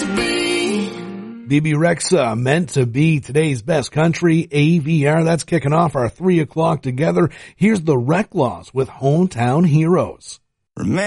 Bebe Rexha, Meant to Be, today's best country AVR. That's kicking off our 3 o'clock together. Here's the Rec Laws with Hometown Heroes. Remember